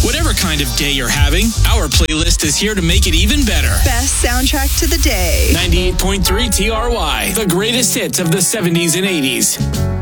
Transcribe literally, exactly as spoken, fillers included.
Whatever kind of day you're having, our playlist is here to make it even better. Best soundtrack to the day. ninety-eight point three T R Y, the greatest hits of the seventies and eighties.